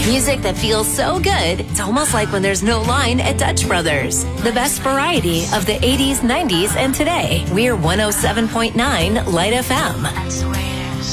Music that feels so good, it's almost like when there's no line at Dutch Brothers. The best variety of the 80s, 90s, and today. We're 107.9 Light FM.